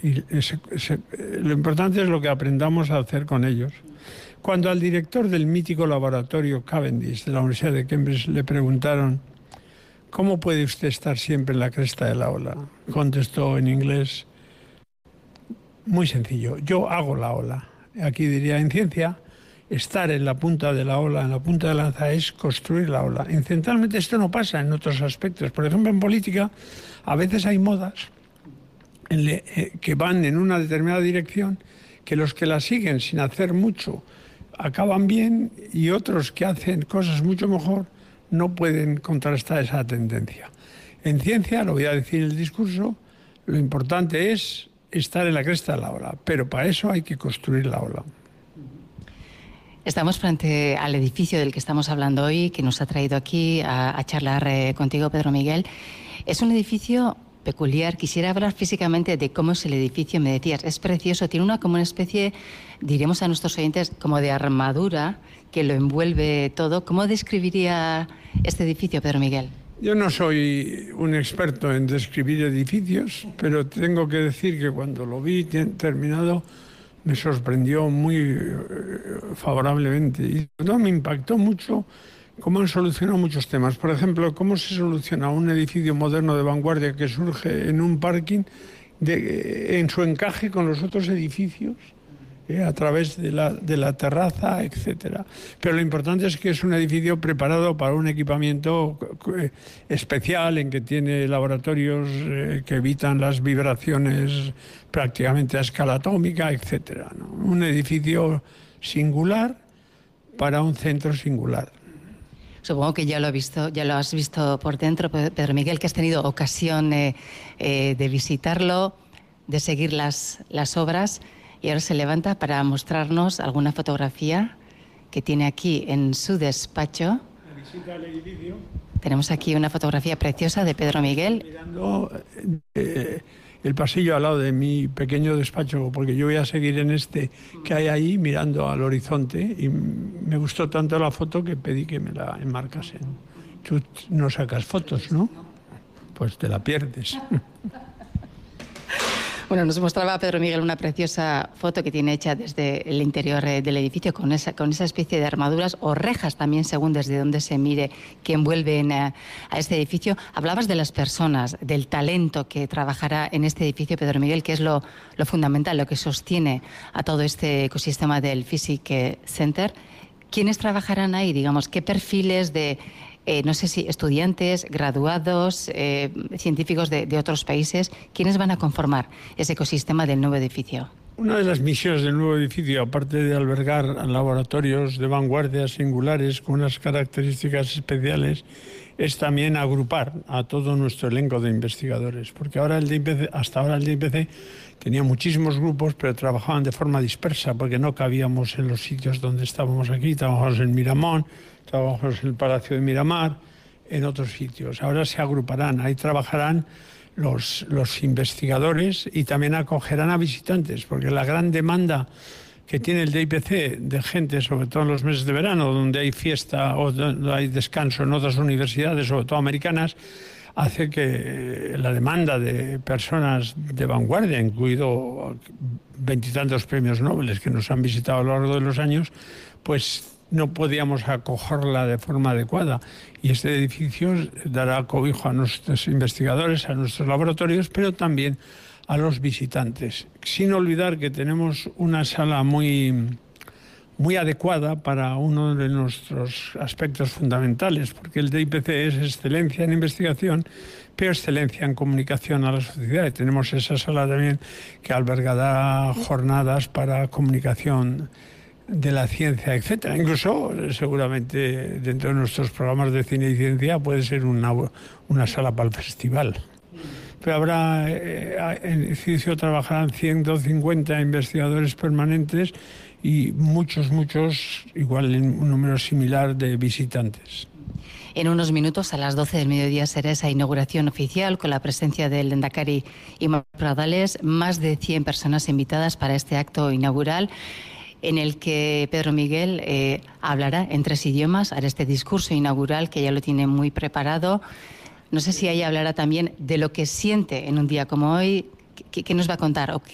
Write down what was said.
Y lo importante es lo que aprendamos a hacer con ellos. Cuando al director del mítico laboratorio Cavendish de la Universidad de Cambridge le preguntaron ¿cómo puede usted estar siempre en la cresta de la ola? Contestó en inglés, muy sencillo, yo hago la ola. Aquí diría, en ciencia, estar en la punta de la ola, en la punta de la lanza, es construir la ola. Incidentalmente esto no pasa en otros aspectos. Por ejemplo, en política, a veces hay modas que van en una determinada dirección, que los que la siguen sin hacer mucho acaban bien y otros que hacen cosas mucho mejor no pueden contrastar esa tendencia. En ciencia, lo voy a decir en el discurso, lo importante es estar en la cresta de la ola, pero para eso hay que construir la ola. Estamos frente al edificio del que estamos hablando hoy, que nos ha traído aquí a charlar contigo, Pedro Miguel. Es un edificio peculiar. Quisiera hablar físicamente de cómo es el edificio. Me decías, es precioso, tiene como una especie, diremos a nuestros oyentes, como de armadura que lo envuelve todo. ¿Cómo describiría este edificio, Pedro Miguel? Yo no soy un experto en describir edificios, pero tengo que decir que cuando lo vi terminado me sorprendió muy favorablemente. Y no, me impactó mucho cómo han solucionado muchos temas. Por ejemplo, cómo se soluciona un edificio moderno de vanguardia que surge en un parking en su encaje con los otros edificios, a través de la terraza, etcétera. Pero lo importante es que es un edificio preparado para un equipamiento especial, en que tiene laboratorios que evitan las vibraciones prácticamente a escala atómica, etcétera, ¿no? Un edificio singular para un centro singular. Supongo que ya lo has visto por dentro, Pedro Miguel, que has tenido ocasión de visitarlo, de seguir las obras, y ahora se levanta para mostrarnos alguna fotografía que tiene aquí en su despacho. La visita al edificio. Tenemos aquí una fotografía preciosa de Pedro Miguel. Mirando el pasillo al lado de mi pequeño despacho, porque yo voy a seguir en este que hay ahí, mirando al horizonte, y me gustó tanto la foto que pedí que me la enmarcasen. Tú no sacas fotos, ¿no? Pues te la pierdes. Bueno, nos mostraba Pedro Miguel una preciosa foto que tiene hecha desde el interior del edificio con esa especie de armaduras o rejas también, según desde donde se mire, que envuelven a este edificio. Hablabas de las personas, del talento que trabajará en este edificio, Pedro Miguel, que es lo fundamental, lo que sostiene a todo este ecosistema del Physics Center. ¿Quiénes trabajarán ahí? Digamos, ¿qué perfiles de no sé si estudiantes, graduados, científicos de otros países, ¿quiénes van a conformar ese ecosistema del nuevo edificio? Una de las misiones del nuevo edificio, aparte de albergar laboratorios de vanguardia singulares con unas características especiales, es también agrupar a todo nuestro elenco de investigadores, porque hasta ahora el DIPC tenía muchísimos grupos, pero trabajaban de forma dispersa, porque no cabíamos en los sitios donde estábamos aquí. Trabajamos en Miramón, trabajamos en el Palacio de Miramar, en otros sitios. Ahora se agruparán, ahí trabajarán los investigadores y también acogerán a visitantes, porque la gran demanda que tiene el DIPC de gente, sobre todo en los meses de verano, donde hay fiesta o donde hay descanso en otras universidades, sobre todo americanas, hace que la demanda de personas de vanguardia, incluido 20 y tantos premios Nobel que nos han visitado a lo largo de los años, pues no podíamos acogerla de forma adecuada. Y este edificio dará cobijo a nuestros investigadores, a nuestros laboratorios, pero también a los visitantes. Sin olvidar que tenemos una sala muy adecuada para uno de nuestros aspectos fundamentales, porque el DIPC es excelencia en investigación, pero excelencia en comunicación a la sociedad. Y tenemos esa sala también que albergará jornadas para comunicación de la ciencia, etcétera. Incluso, seguramente, dentro de nuestros programas de cine y ciencia puede ser una sala para el festival. Pero habrá, en el edificio trabajarán 150 investigadores permanentes y muchos, igual en un número similar de visitantes. En unos minutos, a las 12 del mediodía, será esa inauguración oficial con la presencia del Lehendakari Imar Pradales, más de 100 personas invitadas para este acto inaugural, en el que Pedro Miguel hablará en 3 idiomas, hará este discurso inaugural que ya lo tiene muy preparado. No sé si ahí hablará también de lo que siente en un día como hoy. ¿Qué nos va a contar o